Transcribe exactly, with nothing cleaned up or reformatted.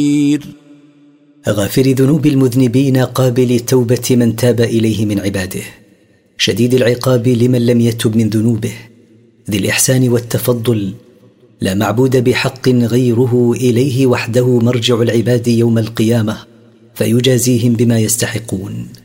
غافر ذنوب المذنبين قابل توبة من تاب إليه من عباده، شديد العقاب لمن لم يتب من ذنوبه، ذي الإحسان والتفضل، لا معبود بحق غيره، إليه وحده مرجع العباد يوم القيامة فيجازيهم بما يستحقون.